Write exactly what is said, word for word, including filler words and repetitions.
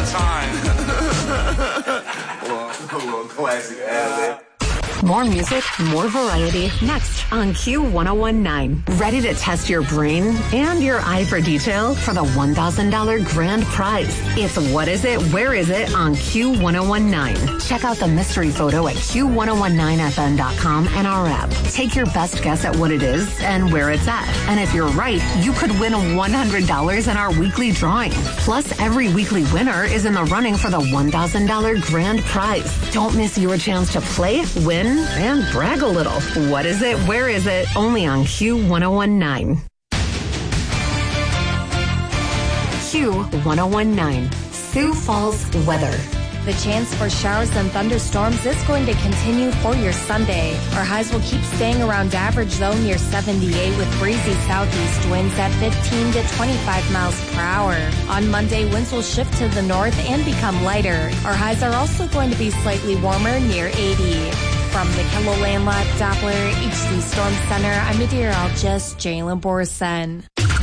time. well, a little classic ad. More music, more variety, next on Q one oh one nine. Ready to test your brain and your eye for detail for the one thousand dollars grand prize? It's What Is It, Where Is It on Q one oh one nine. Check out the mystery photo at Q one oh one nine F M dot com and our app. Take your best guess at what it is and where it's at. And if you're right, you could win one hundred dollars in our weekly drawing. Plus, every weekly winner is in the running for the one thousand dollars grand prize. Don't miss your chance to play, win, and brag a little. What is it? Where is it? Only on Q one oh one nine. Q one oh one nine. Sioux Falls weather. The chance for showers and thunderstorms is going to continue for your Sunday. Our highs will keep staying around average, though, near seventy-eight, with breezy southeast winds at fifteen to twenty-five miles per hour. On Monday, winds will shift to the north and become lighter. Our highs are also going to be slightly warmer, near eighty. From the KELOLAND Lab Doppler H D Storm Center, I'm meteorologist Jalen Borson.